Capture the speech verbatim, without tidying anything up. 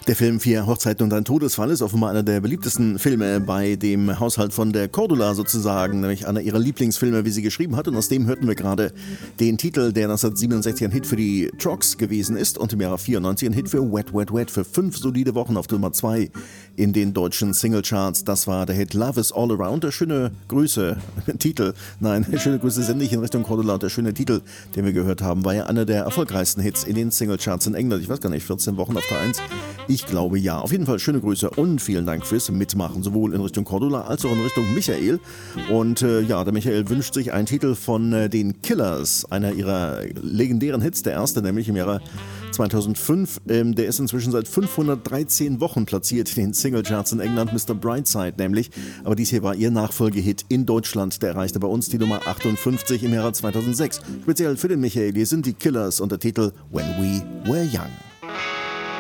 Der Film Vier Hochzeiten und ein Todesfall ist offenbar einer der beliebtesten Filme bei dem Haushalt von der Cordula sozusagen, nämlich einer ihrer Lieblingsfilme, wie sie geschrieben hat. Und aus dem hörten wir gerade den Titel, der neunzehnhundertsiebenundsechzig ein Hit für die Trucks gewesen ist und im Jahre vierundneunzig ein Hit für Wet, Wet, Wet für fünf solide Wochen auf Nummer zwei in den deutschen Singlecharts. Das war der Hit Love is All Around. Der schöne Grüße, Titel, nein, schöne Grüße sende ich in Richtung Cordula. Und der schöne Titel, den wir gehört haben, war ja einer der erfolgreichsten Hits in den Singlecharts in England. Ich weiß gar nicht, vierzehn Wochen auf der eins. Ich glaube ja. Auf jeden Fall schöne Grüße und vielen Dank fürs Mitmachen, sowohl in Richtung Cordula als auch in Richtung Michael. Und äh, ja, der Michael wünscht sich einen Titel von äh, den Killers, einer ihrer legendären Hits, der erste nämlich im Jahre zweitausendfünf. Ähm, der ist inzwischen seit fünfhundertdreizehn Wochen platziert in den Singlecharts in England, Mister Brightside nämlich. Aber dies hier war ihr Nachfolgehit in Deutschland. Der erreichte bei uns die Nummer achtundfünfzig im Jahre zweitausendsechs. Speziell für den Michael, hier sind die Killers und der Titel When We Were Young.